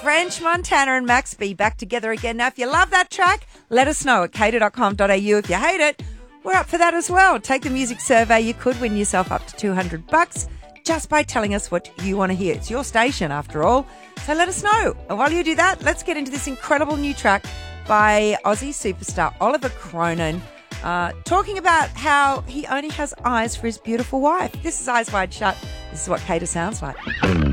French Montana and Max B back together again. Now, if you love that track, let us know at cater.com.au. If you hate it, we're up for that as well. Take the music survey. You could win yourself up to $200 just by telling us what you want to hear. It's your station, after all. So let us know. And while you do that, let's get into this incredible new track by Aussie superstar Oliver Cronin, talking about how he only has eyes for his beautiful wife. This is Eyes Wide Shut. This is what Cater sounds like.